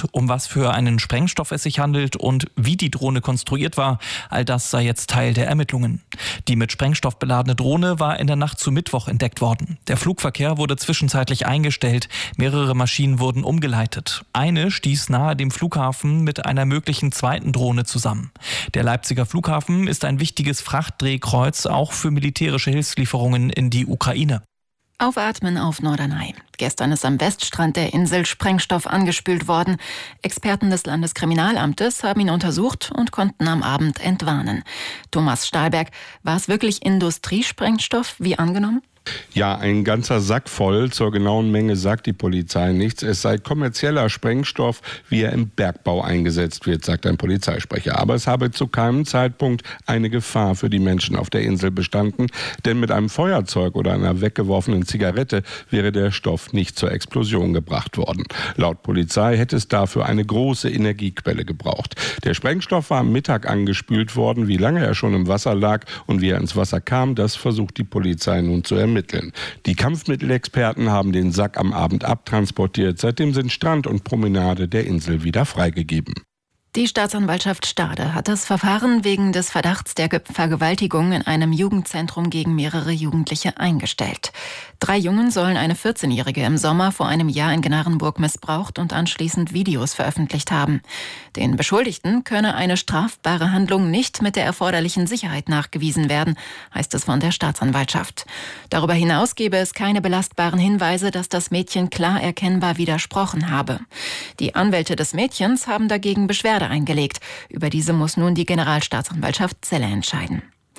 Um was für einen Sprengstoff es sich handelt und wie die Drohne konstruiert war, all das sei jetzt Teil der Ermittlungen. Die mit Sprengstoff beladene Drohne war in der Nacht zu Mittwoch entdeckt worden. Der Flugverkehr wurde zwischenzeitlich eingestellt, mehrere Maschinen wurden umgeleitet. Eine stieß nahe dem Flughafen mit einer möglichen zweiten Drohne zusammen. Der Leipziger Flughafen ist ein wichtiges Frachtdrehkreuz, auch für militärische Hilfslieferungen in die Ukraine. Aufatmen auf Norderney. Gestern ist am Weststrand der Insel Sprengstoff angespült worden. Experten des Landeskriminalamtes haben ihn untersucht und konnten am Abend entwarnen. Thomas Stahlberg, war es wirklich Industriesprengstoff, wie angenommen? Ja, ein ganzer Sack voll. Zur genauen Menge sagt die Polizei nichts. Es sei kommerzieller Sprengstoff, wie er im Bergbau eingesetzt wird, sagt ein Polizeisprecher. Aber es habe zu keinem Zeitpunkt eine Gefahr für die Menschen auf der Insel bestanden. Denn mit einem Feuerzeug oder einer weggeworfenen Zigarette wäre der Stoff nicht zur Explosion gebracht worden. Laut Polizei hätte es dafür eine große Energiequelle gebraucht. Der Sprengstoff war am Mittag angespült worden. Wie lange er schon im Wasser lag und wie er ins Wasser kam, das versucht die Polizei nun zu ermitteln. Die Kampfmittelexperten haben den Sack am Abend abtransportiert. Seitdem sind Strand und Promenade der Insel wieder freigegeben. Die Staatsanwaltschaft Stade hat das Verfahren wegen des Verdachts der Vergewaltigung in einem Jugendzentrum gegen mehrere Jugendliche eingestellt. 3 Jungen sollen eine 14-Jährige im Sommer vor einem Jahr in Gnarrenburg missbraucht und anschließend Videos veröffentlicht haben. Den Beschuldigten könne eine strafbare Handlung nicht mit der erforderlichen Sicherheit nachgewiesen werden, heißt es von der Staatsanwaltschaft. Darüber hinaus gebe es keine belastbaren Hinweise, dass das Mädchen klar erkennbar widersprochen habe. Die Anwälte des Mädchens haben dagegen Beschwerde eingelegt. Über diese muss nun die Generalstaatsanwaltschaft Celle entscheiden.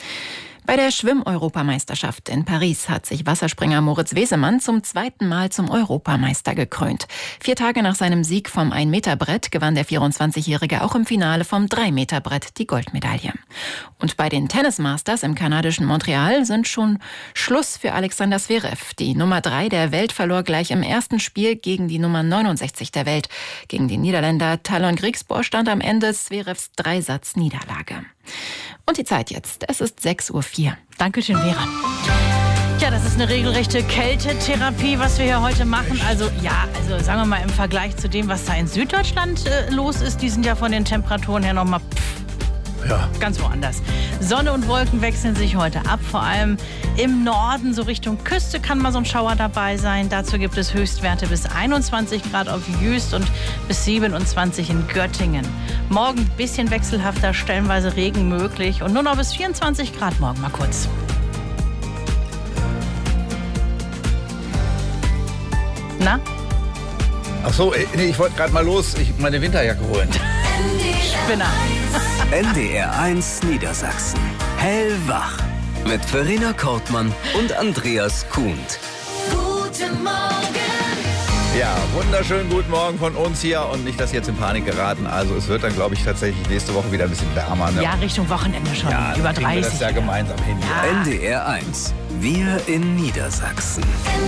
Bei der Schwimm-Europameisterschaft in Paris hat sich Wasserspringer Moritz Wesemann zum 2. Mal zum Europameister gekrönt. 4 Tage nach seinem Sieg vom 1-Meter-Brett gewann der 24-Jährige auch im Finale vom 3-Meter-Brett die Goldmedaille. Und bei den Tennis-Masters im kanadischen Montreal sind schon Schluss für Alexander Zverev. Die Nummer 3 der Welt verlor gleich im ersten Spiel gegen die Nummer 69 der Welt. Gegen den Niederländer Talon Griekspoor stand am Ende Zverevs 3-Satz-Niederlage. Und die Zeit jetzt. Es ist 6:04 Uhr. Dankeschön, Vera. Ja, das ist eine regelrechte Kältetherapie, was wir hier heute machen. Also sagen wir mal im Vergleich zu dem, was da in Süddeutschland los ist, die sind ja von den Temperaturen her nochmal ganz woanders. Sonne und Wolken wechseln sich heute ab. Vor allem im Norden, so Richtung Küste, kann mal so ein Schauer dabei sein. Dazu gibt es Höchstwerte bis 21 Grad auf Jüst und bis 27 in Göttingen. Morgen ein bisschen wechselhafter, stellenweise Regen möglich und nur noch bis 24 Grad morgen mal kurz. Na? Ach so, nee, ich wollte gerade mal meine Winterjacke holen. Spinner. NDR 1 Niedersachsen. Hellwach. Mit Verena Kortmann und Andreas Kuhnt. Guten Morgen. Ja, wunderschönen guten Morgen von uns hier und nicht, dass Sie jetzt in Panik geraten. Also es wird dann, glaube ich, tatsächlich nächste Woche wieder ein bisschen wärmer. Ne? Ja, Richtung Wochenende schon. Ja, über 30. Wir das ja gemeinsam hin. Ja. NDR 1. Wir in Niedersachsen.